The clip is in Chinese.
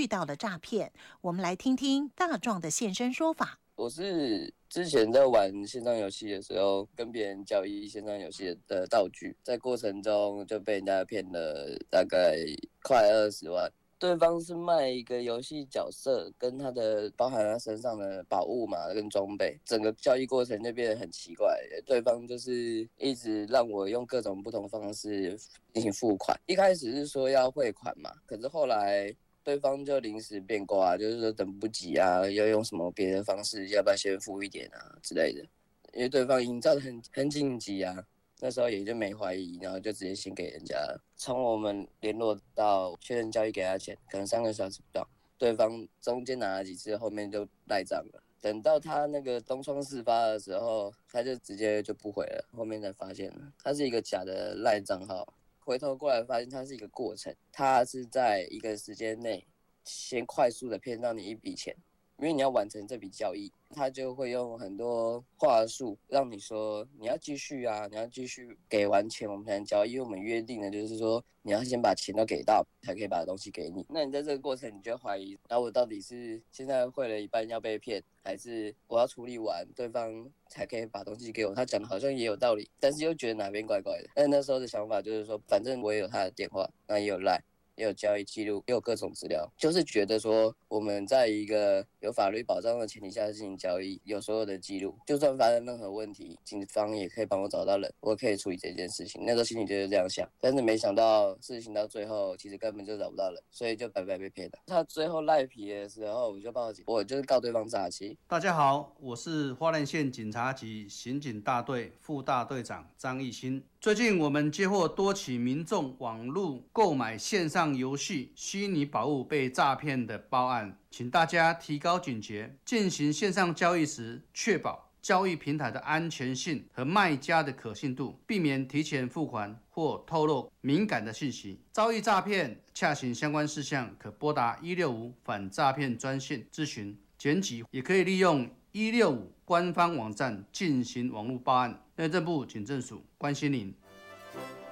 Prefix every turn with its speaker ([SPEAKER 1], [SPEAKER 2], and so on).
[SPEAKER 1] 遇到了诈骗。我们来听听大壮的现身说法。
[SPEAKER 2] 我是之前在玩线上游戏的时候，跟别人交易线上游戏的道具，在过程中就被人家骗了大概快20万。对方是卖一个游戏角色，跟他的包含他身上的宝物嘛，跟装备，整个交易过程就变得很奇怪。对方就是一直让我用各种不同方式进行付款。一开始是说要汇款嘛，可是后来对方就临时变卦，就是说等不及啊，要用什么别的方式，要不要先付一点啊之类的。因为对方营造的很紧急啊。那时候也就没怀疑，然后就直接先给人家了。从我们联络到确认交易给他钱，可能3个小时不到。对方中间拿了几次，后面就赖账了。等到他那个东窗事发的时候，他就直接就不回了。后面才发现了，他是一个假的赖账号。回头过来发现，它是一个过程，他是在一个时间内先快速的骗到你一笔钱。因为你要完成这笔交易，他就会用很多话术让你说你要继续啊，你要继续给完钱我们才能交易，因为我们约定的就是说你要先把钱都给到才可以把东西给你。那你在这个过程你就怀疑，然后我到底是现在汇了一半要被骗，还是我要处理完对方才可以把东西给我？他讲的好像也有道理，但是又觉得哪边怪怪的。但那时候的想法就是说，反正我也有他的电话，那也有 LINE，也有交易记录，也有各种资料，就是觉得说我们在一个有法律保障的前提下进行交易，有所有的记录，就算发生任何问题，警方也可以帮我找到人，我可以处理这件事情。那时候心里就是这样想，但是没想到事情到最后其实根本就找不到人，所以就白白被骗了。他最后赖皮的时候，我就报警，我就是告对方诈欺。
[SPEAKER 3] 大家好，我是花莲县警察局刑警大队副大队长张义兴。最近我们接获多起民众网络购买线上游戏虚拟宝物被诈骗的报案，请大家提高警觉，进行线上交易时确保交易平台的安全性和卖家的可信度，避免提前付款或透露敏感的信息。遭遇诈骗，洽询相关事项可拨打165反诈骗专线咨询。检举也可以利用165官方网站进行网络报案。内政部警政署关心您。